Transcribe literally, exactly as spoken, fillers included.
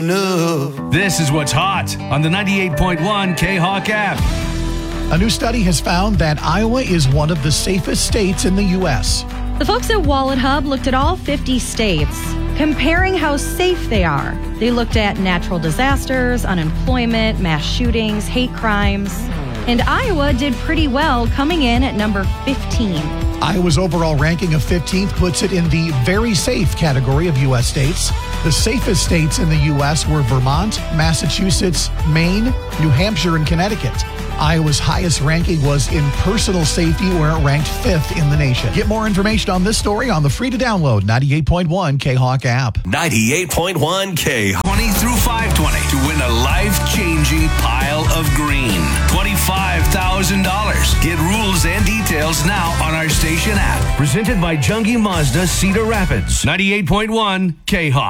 This is what's hot on the ninety-eight point one K-Hawk app. A new study has found that Iowa is one of the safest states in the U S. The folks at Wallet Hub looked at all fifty states, comparing how safe they are. They looked at natural disasters, unemployment, mass shootings, hate crimes. And Iowa did pretty well, coming in at number fifteen. Iowa's overall ranking of fifteenth puts it in the very safe category of U S states. The safest states in the U S were Vermont, Massachusetts, Maine, New Hampshire, and Connecticut. Iowa's highest ranking was in personal safety, where it ranked fifth in the nation. Get more information on this story on the free-to-download ninety-eight point one K-Hawk app. ninety-eight point one K-Hawk. twenty through five twenty to win a life-changing pile of green. twenty-five thousand dollars. Get rules and details now on our station app. Presented by Jungie Mazda, Cedar Rapids. ninety-eight point one K-Hawk.